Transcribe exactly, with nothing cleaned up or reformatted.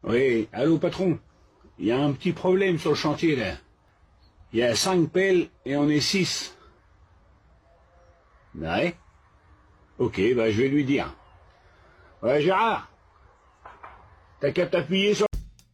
Oui, allô patron. Il y a un petit problème sur le chantier là. Il y a cinq pelles et on est six. Ouais. Ok, bah je vais lui dire. Ouais Gérard, t'as qu'à t'appuyer sur